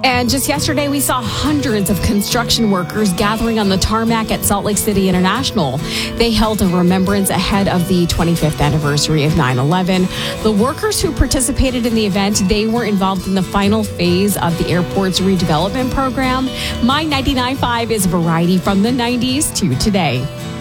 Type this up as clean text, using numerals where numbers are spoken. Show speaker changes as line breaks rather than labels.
And just yesterday, we saw hundreds of construction workers gathering on the tarmac at Salt Lake City International. They held a remembrance ahead of the 25th anniversary of 9/11. The workers who participated in the event, they were involved in the final phase of the airport's redevelopment program. My 99.5 is variety from the 90s to today.